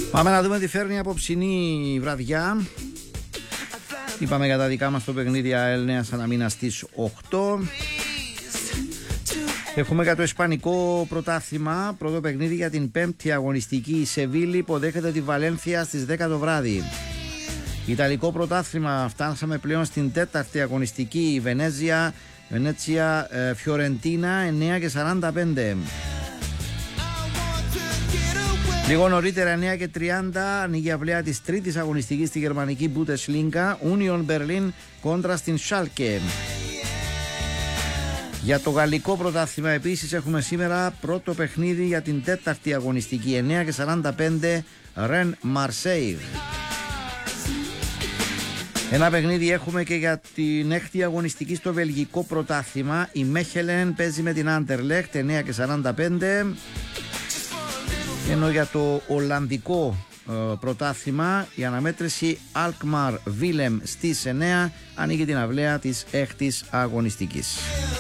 Πάμε να δούμε τι φέρνει η απόψινή βραδιά. Είπαμε για τα δικά μας το παιχνίδι ΑΕΛ Νέα Σαλαμίνα στις 8. Έχουμε για το ισπανικό πρωτάθλημα. Πρώτο παιχνίδι για την 5η αγωνιστική. Η Σεβίλη υποδέχεται τη Βαλένθια στις 10 το βράδυ. Ιταλικό πρωτάθλημα. Φτάσαμε πλέον στην 4η αγωνιστική. Η Βενέτσια Φιωρεντίνα 9:45. Λίγο νωρίτερα 9:30 ανοίγει η αυλαία της 3ης αγωνιστικής στη γερμανική Bundesliga. Union Berlin κόντρα στην Schalke. Για το γαλλικό πρωτάθλημα επίσης έχουμε σήμερα πρώτο παιχνίδι για την 4η αγωνιστική. 9:45 Rennes Marseille. Ένα παιχνίδι έχουμε και για την 6η αγωνιστική στο βελγικό πρωτάθλημα. Η Μέχελεν παίζει με την Anderlecht 9:45. Ενώ για το Ολλανδικό πρωτάθλημα η αναμέτρηση Alkmaar Willem στις 9 ανοίγει την αυλαία της 6ης αγωνιστικής.